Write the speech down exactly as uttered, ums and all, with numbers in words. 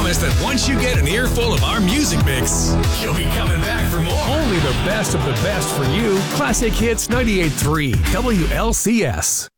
promise that once you get an earful of our music mix, you'll be coming back for more. Only the best of the best for you. Classic Hits ninety-eight point three W L C S.